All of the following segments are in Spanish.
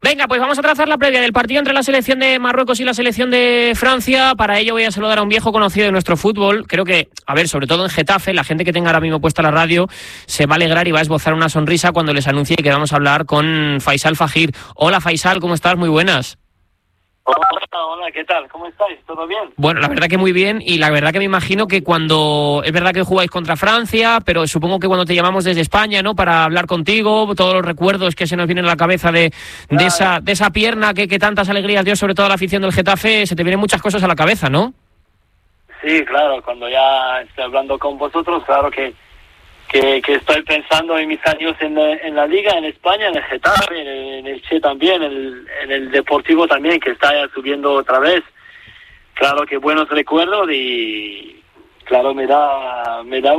Venga, pues vamos a trazar la previa del partido entre la selección de Marruecos y la selección de Francia. Para ello voy a saludar a un viejo conocido de nuestro fútbol. Creo que, a ver, sobre todo en Getafe, la gente que tenga ahora mismo puesta la radio se va a alegrar y va a esbozar una sonrisa cuando les anuncie que vamos a hablar con Faisal Fajir. Hola Faisal, ¿cómo estás? Muy buenas. Hola, ¿qué tal? ¿Cómo estáis? ¿Todo bien? Bueno, la verdad que muy bien, y la verdad que me imagino que cuando... Es verdad que jugáis contra Francia, pero supongo que cuando te llamamos desde España, ¿no?, para hablar contigo, todos los recuerdos que se nos vienen a la cabeza de esa pierna que tantas alegrías dio, sobre todo a la afición del Getafe, se te vienen muchas cosas a la cabeza, ¿no? Sí, claro, cuando ya estoy hablando con vosotros, claro que estoy pensando en mis años en la Liga, en España, en el Getafe, en el Che también, en el Deportivo también, que está ya subiendo otra vez. Claro que buenos recuerdos y claro, me da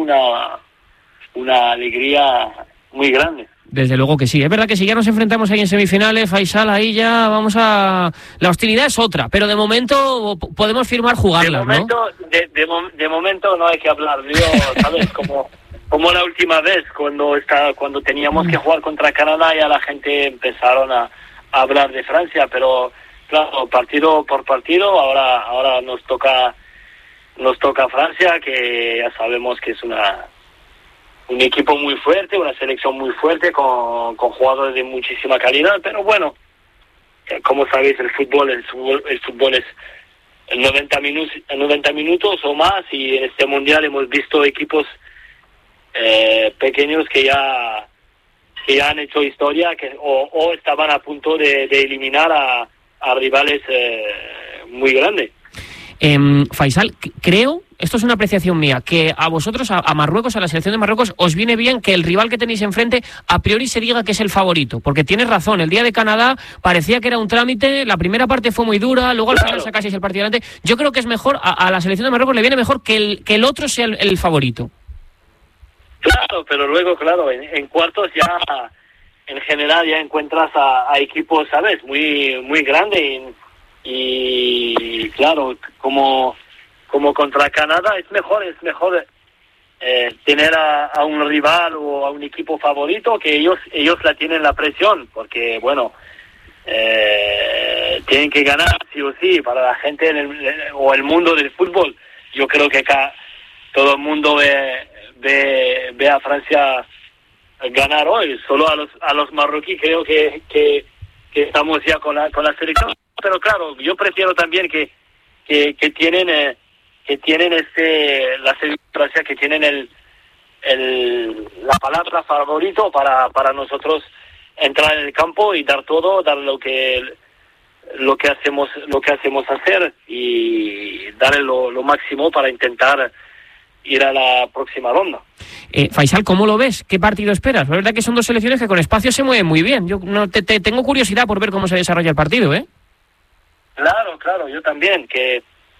una alegría muy grande. Desde luego que sí. Es verdad que si ya nos enfrentamos ahí en semifinales, Faisal, ahí ya vamos a... La hostilidad es otra, pero de momento podemos firmar jugarlas, ¿no? De momento no hay que hablar, ¿sabes? Como la última vez, cuando teníamos que jugar contra Canadá, ya la gente empezaron a hablar de Francia, pero claro, partido por partido, ahora nos toca Francia, que ya sabemos que es un equipo muy fuerte, una selección muy fuerte, con jugadores de muchísima calidad, pero bueno, como sabéis, el fútbol es 90 minutos o más, y en este mundial hemos visto equipos pequeños que ya han hecho historia, o estaban a punto de eliminar a rivales muy grandes. Faisal, creo, esto es una apreciación mía, que a vosotros, a Marruecos, a la selección de Marruecos, os viene bien que el rival que tenéis enfrente a priori se diga que es el favorito, porque tienes razón, el día de Canadá parecía que era un trámite, la primera parte fue muy dura, luego al final sacasteis el partido adelante. Yo creo que es mejor, a la selección de Marruecos le viene mejor que el otro sea el favorito. Claro, pero luego, claro, en cuartos ya, en general, ya encuentras a equipos, ¿sabes?, muy muy grandes, y claro, como contra Canadá es mejor tener a un rival o a un equipo favorito, que ellos la tienen la presión, porque bueno, tienen que ganar sí o sí. Para la gente o el mundo del fútbol, yo creo que acá todo el mundo ve a Francia ganar hoy. Solo a los marroquíes creo que estamos ya con la selección, pero claro, yo prefiero también que tienen la selección de Francia, que tienen la palabra favorito para nosotros entrar en el campo y dar todo, dar lo que hacemos hacer, y darle lo máximo para intentar ir a la próxima ronda. Faisal, ¿cómo lo ves? ¿Qué partido esperas? La verdad que son dos selecciones que con espacio se mueven muy bien. Yo tengo curiosidad por ver cómo se desarrolla el partido, ¿eh? Claro, yo también, que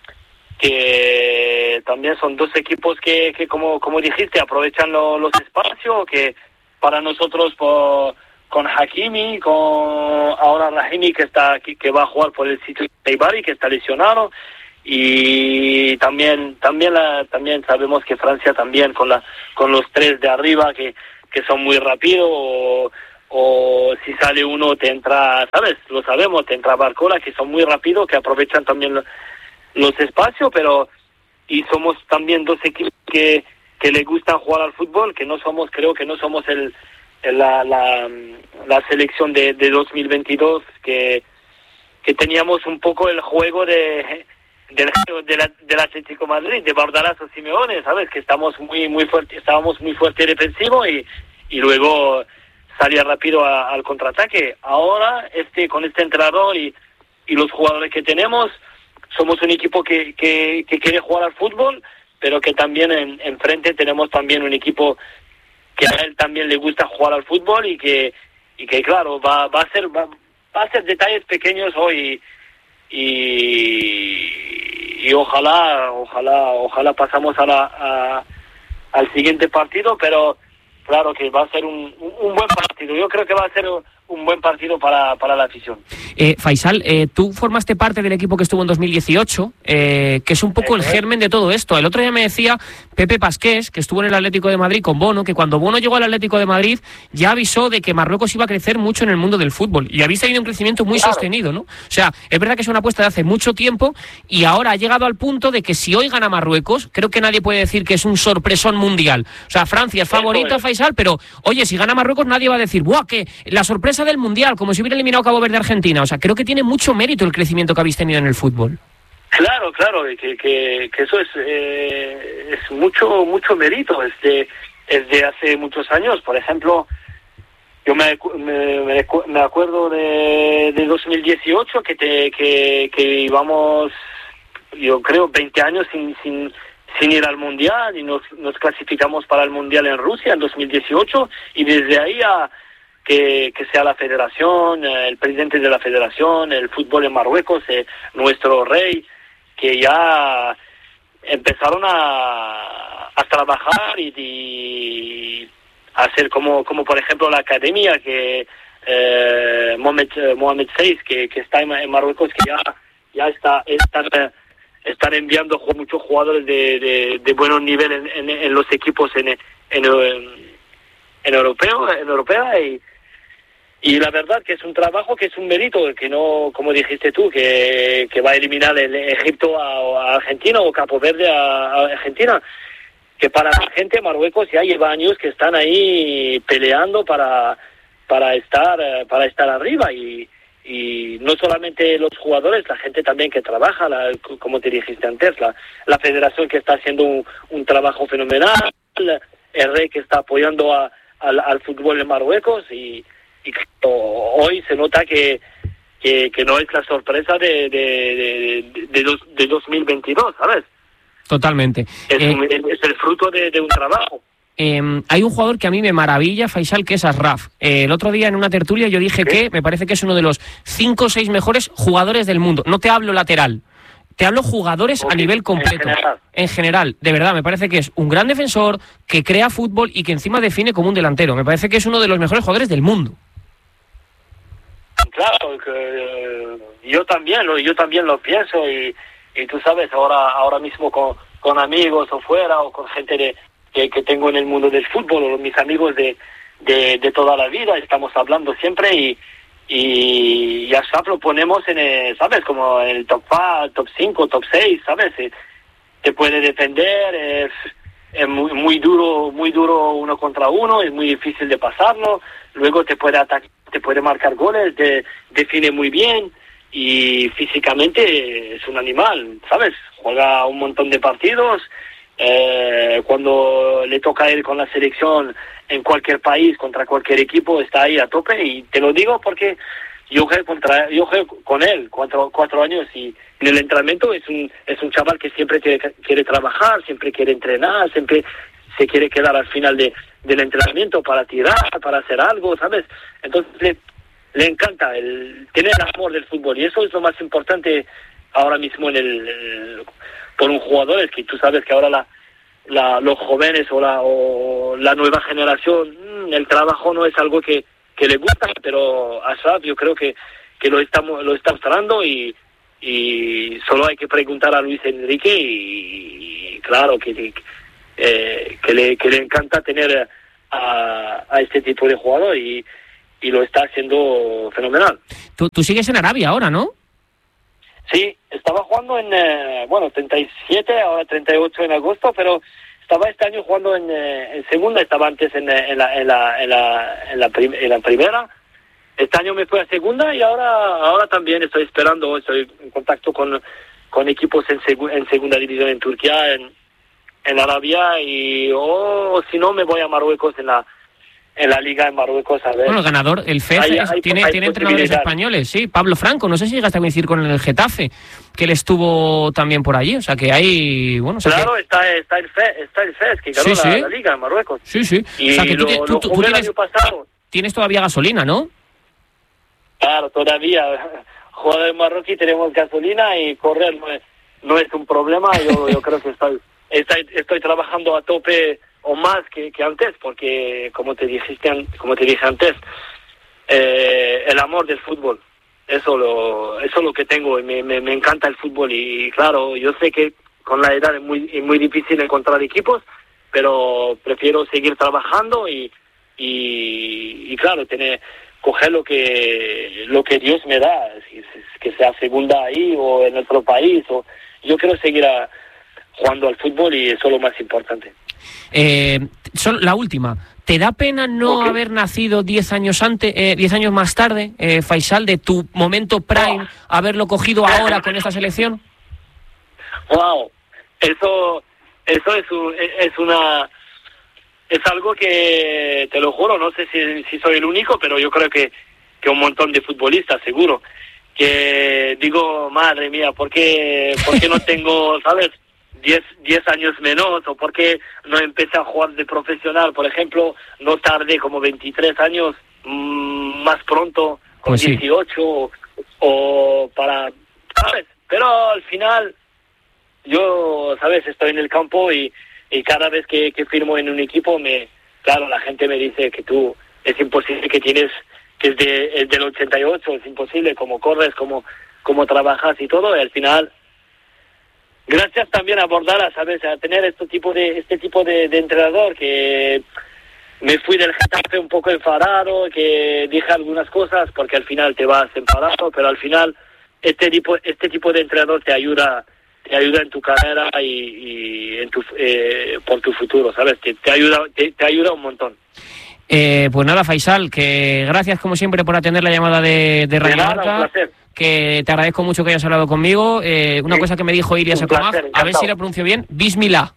también son dos equipos que como dijiste, aprovechan los espacios, que para nosotros con Hakimi, con ahora Rahimi, que va a jugar por el sitio de Ibari, que está lesionado, y también sabemos que Francia también con los tres de arriba que son muy rápidos, o si sale uno te entra, ¿sabes? Lo sabemos, te entra Barcola, que son muy rápidos, que aprovechan también los espacios, y somos también dos equipos que le gustan jugar al fútbol, creo que no somos la selección de 2022, que teníamos un poco el juego del Atlético Madrid, de Bordalás o Simeone, ¿sabes? Que estábamos muy fuerte defensivo, y luego salía rápido al contraataque. Ahora con este entrenador y los jugadores que tenemos, somos un equipo que quiere jugar al fútbol, pero que también enfrente tenemos también un equipo que a él también le gusta jugar al fútbol, y que claro, va a ser detalles pequeños hoy, y ojalá pasamos al siguiente partido, pero claro que va a ser un buen partido. partido. Yo creo que va a ser un buen partido para la afición. Faisal, tú formaste parte del equipo que estuvo en 2018, que es un poco el germen de todo esto. El otro día me decía Pepe Pasqués, que estuvo en el Atlético de Madrid con Bono, que cuando Bono llegó al Atlético de Madrid ya avisó de que Marruecos iba a crecer mucho en el mundo del fútbol, y habéis tenido un crecimiento muy sostenido, ¿no? O sea, es verdad que es una apuesta de hace mucho tiempo, y ahora ha llegado al punto de que si hoy gana Marruecos, creo que nadie puede decir que es un sorpresón mundial. O sea, Francia es favorita, Faisal, pero oye, si gana Marruecos nadie va a decir, ¡buah, que la sorpresa del Mundial, como si hubiera eliminado Cabo Verde a Argentina! O sea, creo que tiene mucho mérito el crecimiento que habéis tenido en el fútbol. Claro, que eso es mucho mérito. Desde hace muchos años, por ejemplo, yo me acuerdo de 2018 que íbamos, yo creo, 20 años sin ir al Mundial, y nos clasificamos para el Mundial en Rusia en 2018, y desde ahí que sea la federación, el presidente de la federación, el fútbol en Marruecos, nuestro rey, que ya empezaron a trabajar y a hacer como por ejemplo la academia que Mohamed VI, que está en Marruecos, que ya están enviando muchos jugadores de buenos niveles en los equipos en Europea, y la verdad que es un trabajo, que es un mérito, que no, como dijiste tú, que va a eliminar el Egipto a Argentina, o Cabo Verde a Argentina, que para la gente Marruecos ya lleva años que están ahí peleando para estar arriba, y no solamente los jugadores, la gente también que trabaja, como te dijiste antes, la federación, que está haciendo un trabajo fenomenal, el rey, que está apoyando al fútbol en Marruecos, y hoy se nota que no es la sorpresa de 2022, ¿sabes? Totalmente. Es el fruto de un trabajo. Hay un jugador que a mí me maravilla, Faisal, que es Ashraf. El otro día en una tertulia yo dije que me parece que es uno de los 5 o 6 mejores jugadores del mundo. No te hablo lateral, te hablo jugadores a nivel completo. En general, de verdad, me parece que es un gran defensor, que crea fútbol y que encima define como un delantero. Me parece que es uno de los mejores jugadores del mundo. Claro, que yo también lo pienso, y tú sabes, ahora mismo con amigos o fuera, o con gente que tengo en el mundo del fútbol, o mis amigos de toda la vida, estamos hablando siempre, y a Ashraf lo ponemos ¿sabes? Como en el top 5, top 6, ¿sabes? Te puede defender, es muy duro uno contra uno, es muy difícil de pasarlo, luego te puede atacar, te puede marcar goles, define muy bien, y físicamente es un animal, ¿sabes? Juega un montón de partidos, cuando le toca a él con la selección en cualquier país, contra cualquier equipo, está ahí a tope, y te lo digo porque yo juego con él 4 años, y en el entrenamiento es un chaval que siempre quiere trabajar, siempre quiere entrenar, siempre se quiere quedar al final del entrenamiento para tirar, para hacer algo, ¿sabes? Entonces le encanta, tiene el amor del fútbol, y eso es lo más importante ahora mismo por un jugador. Es que tú sabes que ahora los jóvenes o la nueva generación, el trabajo no es algo que le gusta, pero Ashraf yo creo que lo está mostrando, y solo hay que preguntar a Luis Enrique, y claro que le encanta tener a este tipo de jugador, y lo está haciendo fenomenal. Tú sigues en Arabia ahora, ¿no? Sí, estaba jugando en 37, ahora 38 en agosto, pero estaba este año jugando en segunda, estaba antes en la primera. Este año me fui a segunda, y ahora también estoy en contacto con equipos en segunda división en Turquía, en Arabia, o si no me voy a Marruecos en la liga en Marruecos a ver. Bueno, el ganador, el FES, tiene entrenadores españoles, sí. Pablo Franco, no sé si llegaste a coincidir con el Getafe, que él estuvo también por allí, o sea que hay, bueno... Claro, está el FES, que ganó la liga en Marruecos. Sí. Y o sea que tú el año pasado. Tienes todavía gasolina, ¿no? Claro, todavía. Jugador en Marruecos tenemos gasolina, y correr no es un problema. Yo creo que estoy trabajando a tope o más que antes, porque como te dije antes, el amor del fútbol, eso es lo que tengo, y me encanta el fútbol, y claro, yo sé que con la edad es muy difícil encontrar equipos, pero prefiero seguir trabajando y claro, coger lo que Dios me da, que sea segunda ahí o en otro país, o yo quiero seguir jugando al fútbol, y eso es lo más importante. La última, ¿te da pena no haber nacido 10 años más tarde, Faisal, de tu momento prime, haberlo cogido ahora con esta selección? Wow, eso es algo que, te lo juro, no sé si soy el único, pero yo creo que un montón de futbolistas, seguro, que digo, madre mía, ¿por qué no tengo, sabes, 10 años menos? ¿O por qué no empecé a jugar de profesional? Por ejemplo, no tardé como 23 años más pronto, con pues 18, o para, ¿sabes? Pero al final, yo, ¿sabes? Estoy en el campo y cada vez que firmo en un equipo, claro, la gente me dice que tú, es imposible que es del 88, es imposible, como corres, como trabajas y todo, y al final, gracias también a Bordala, ¿sabes? A tener este tipo de entrenador, que me fui del Getafe un poco enfadado, que dije algunas cosas, porque al final te vas enfadado, pero al final este tipo de entrenador te ayuda en tu carrera y por tu futuro, ¿sabes? Te ayuda un montón. Pues nada, Faisal, que gracias como siempre por atender la llamada de Radio Marca, que te agradezco mucho que hayas hablado conmigo. Una cosa que me dijo Iria Sacomag, a ver si la pronuncio bien, Bismillah.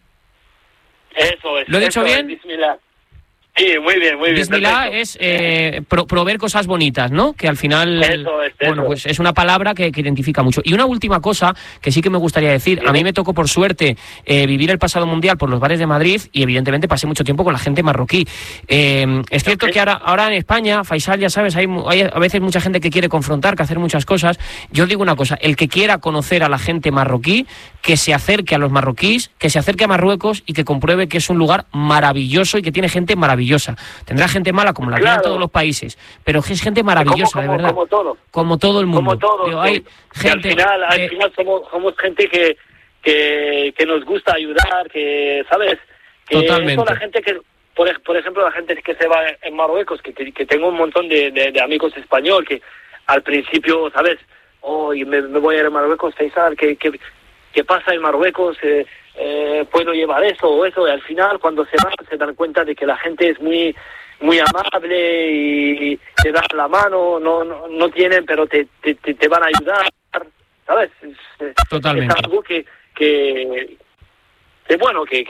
Eso es. ¿Lo he dicho bien? Bismillah. Sí, muy bien. Bismillah es proveer cosas bonitas, ¿no? Que al final, pues es una palabra que identifica mucho. Y una última cosa que sí que me gustaría decir. A mí me tocó, por suerte, vivir el pasado Mundial por los bares de Madrid, y evidentemente pasé mucho tiempo con la gente marroquí. Es cierto que ahora en España, Faisal, ya sabes, hay a veces mucha gente que quiere confrontar, que hacer muchas cosas. Yo digo una cosa, el que quiera conocer a la gente marroquí, que se acerque a los marroquíes, que se acerque a Marruecos y que compruebe que es un lugar maravilloso y que tiene gente maravillosa. Tendrá gente mala como la tienen en todos los países, pero es gente maravillosa, de verdad. Como todo el mundo. Como todo. Pero hay gente, al final somos gente que nos gusta ayudar, que, ¿sabes? Que totalmente. La gente que, por ejemplo, la gente que se va en Marruecos, que tengo un montón de amigos españoles que al principio, ¿sabes? Me voy a ir a Marruecos, Faisal, ¿qué pasa en Marruecos? Puedo llevar eso o eso, y al final cuando se van se dan cuenta de que la gente es muy muy amable y te dan la mano, no tienen, pero te van a ayudar, ¿sabes? Totalmente. Es algo que bueno, que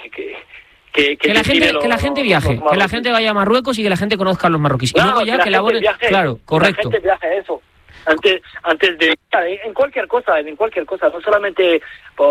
la gente viaje, que la gente vaya a Marruecos y que la gente conozca a los marroquíes. Y luego ya que labore, claro, correcto. La gente viaje eso. Antes de en cualquier cosa, no solamente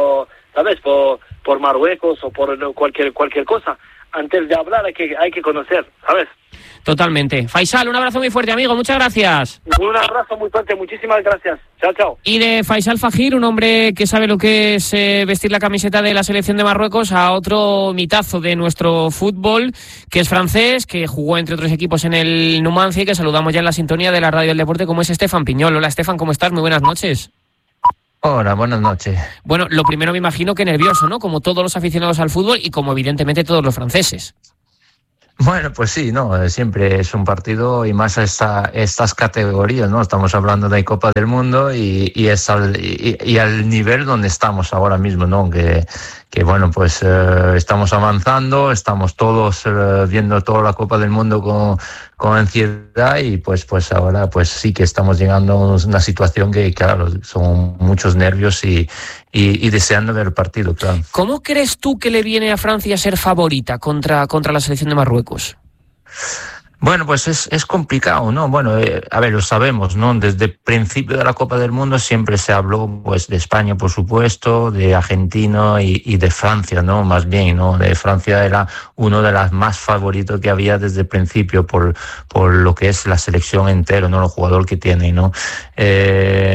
por Marruecos o por cualquier cosa. Antes de hablar hay que conocer, ¿sabes? Totalmente. Faisal, un abrazo muy fuerte, amigo, muchas gracias. Un abrazo muy fuerte, muchísimas gracias. Chao. Y de Faisal Fajir, un hombre que sabe lo que es vestir la camiseta de la selección de Marruecos, a otro mitazo de nuestro fútbol, que es francés, que jugó entre otros equipos en el Numancia, y que saludamos ya en la sintonía de la Radio del Deporte, como es Estefan Piñol. Hola, Estefan, ¿cómo estás? Muy buenas noches. Hola, buenas noches. Bueno, lo primero me imagino que nervioso, ¿no? Como todos los aficionados al fútbol y como evidentemente todos los franceses. Bueno, pues sí, no, siempre es un partido, y más estas categorías, ¿no? Estamos hablando de Copa del Mundo y al nivel donde estamos ahora mismo, ¿no? Que bueno, pues estamos avanzando, estamos todos viendo toda la Copa del Mundo con ansiedad, y pues ahora pues sí que estamos llegando a una situación que, claro, son muchos nervios y deseando ver el partido, claro. ¿Cómo crees tú que le viene a Francia ser favorita contra la selección de Marruecos? Bueno, pues es complicado, ¿no? Bueno, a ver, lo sabemos, ¿no? Desde el principio de la Copa del Mundo siempre se habló, pues, de España, por supuesto, de Argentina y de Francia, ¿no? Más bien, ¿no? De Francia era uno de las más favoritos que había desde el principio por lo que es la selección entera, ¿no? El jugador que tiene, ¿no?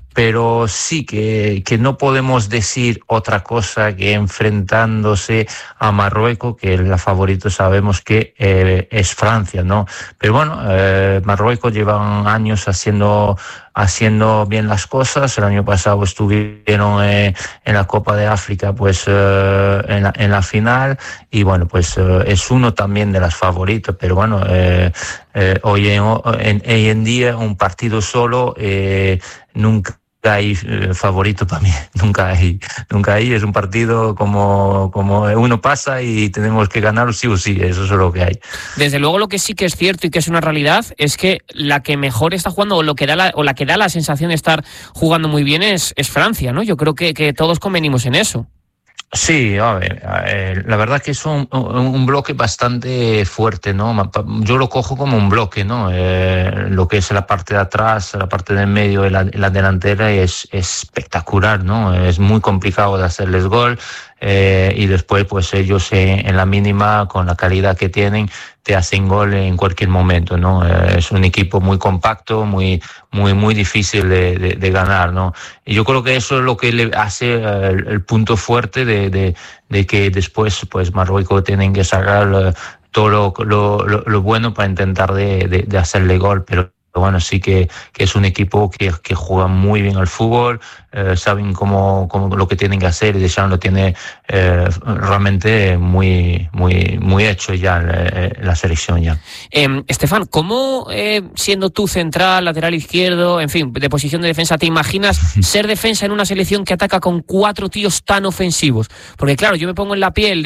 pero sí que no podemos decir otra cosa que enfrentándose a Marruecos, que la favorito sabemos que es Francia, ¿no? Pero bueno, Marruecos llevan años haciendo bien las cosas. El año pasado estuvieron en la Copa de África, pues en la final, y bueno, pues es uno también de las favoritos, pero bueno, hoy en día un partido solo nunca hay favorito para mí, nunca hay, es un partido como uno pasa y tenemos que ganar sí o sí, eso es lo que hay. Desde luego, lo que sí que es cierto y que es una realidad es que la que mejor está jugando o la que da la sensación de estar jugando muy bien es Francia, ¿no? Yo creo que todos convenimos en eso. Sí, a ver, la verdad que es un bloque bastante fuerte, ¿no? Yo lo cojo como un bloque, ¿no? Lo que es la parte de atrás, la parte del medio y la delantera es espectacular, ¿no? Es muy complicado de hacerles gol. Y después pues ellos en la mínima, con la calidad que tienen, te hacen gol en cualquier momento, ¿no? Es un equipo muy compacto, muy difícil de ganar, ¿no? Y yo creo que eso es lo que le hace el punto fuerte de que después pues Marruecos tienen que sacar todo lo bueno para intentar de hacerle gol, pero bueno, sí que es un equipo que juega muy bien al fútbol, saben cómo lo que tienen que hacer, y Deschamps lo tiene realmente muy hecho ya la selección ya. Estefan, ¿cómo siendo tú central, lateral izquierdo, en fin, de posición de defensa, te imaginas ser defensa en una selección que ataca con 4 tíos tan ofensivos? Porque claro, yo me pongo en la piel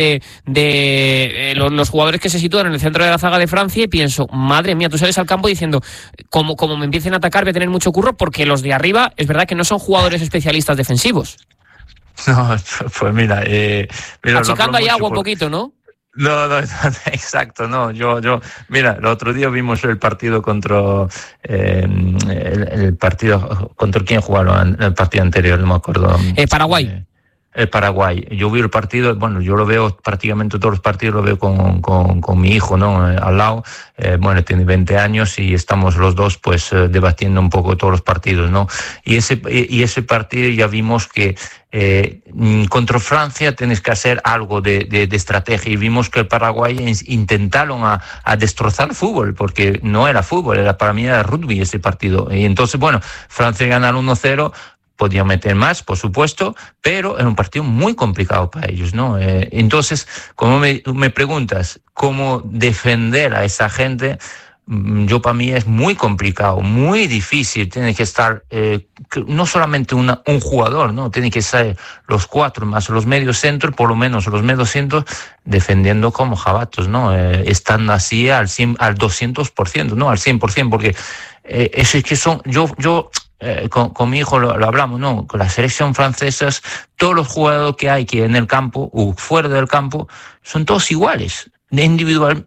de los jugadores que se sitúan en el centro de la zaga de Francia y pienso, madre mía, tú sales al campo diciendo, como me empiecen a atacar voy a tener mucho curro, porque los de arriba es verdad que no son jugadores especialistas defensivos. No, pues mira, achicando ahí agua un poquito, ¿no? No, exacto, no. Yo, mira, el otro día vimos el partido contra el partido contra quién jugaron el partido anterior, no me acuerdo. Paraguay. El Paraguay. Yo vi el partido, bueno, yo lo veo prácticamente todos los partidos, lo veo con mi hijo, ¿no? Al lado, bueno, tiene 20 años y estamos los dos, pues, debatiendo un poco todos los partidos, ¿no? Y ese partido ya vimos que contra Francia tienes que hacer algo de estrategia, y vimos que el Paraguay intentaron a destrozar el fútbol, porque no era fútbol, para mí era rugby ese partido. Y entonces, bueno, Francia ganaron 1-0, podían meter más, por supuesto, pero era un partido muy complicado para ellos, ¿no? Entonces, como me preguntas cómo defender a esa gente, yo para mí es muy complicado, muy difícil. Tiene que estar no solamente un jugador, ¿no? Tiene que ser los 4 más los medios centros, por lo menos los medios centros, defendiendo como jabatos, ¿no? Estando así al 200%, no al 100%, porque eso es que son, yo con mi hijo lo hablamos, ¿no? Con la selección francesa, todos los jugadores que hay que en el campo o fuera del campo son todos iguales. Individual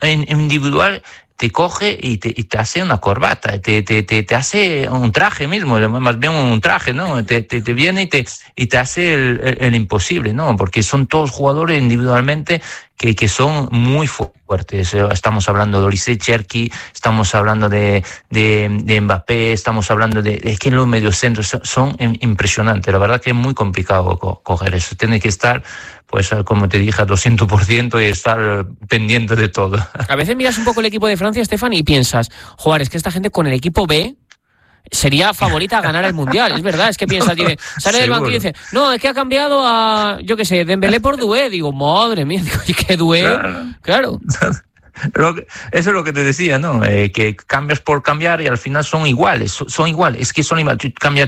te coge y te hace una corbata, te hace un traje mismo, más bien un traje, ¿no? Te viene y te hace el imposible, ¿no? Porque son todos jugadores individualmente que son muy fuertes. Estamos hablando de Olise, Cherki, estamos hablando de Mbappé, estamos hablando es que los mediocentros son impresionantes. La verdad que es muy complicado coger eso. Tiene que estar, pues, como te dije, a 200% y estar pendiente de todo. A veces miras un poco el equipo de Francia, Estefan, y piensas, joder, es que esta gente con el equipo B sería favorita a ganar el Mundial. Es verdad, es que piensas, sale del banquillo y dice, no, es que ha cambiado a, yo qué sé, Dembélé por Doué. Digo, madre mía, ¿qué Doué? Claro. Eso es lo que te decía, ¿no? Que cambias por cambiar y al final son iguales. Es que son iguales. Tú cambias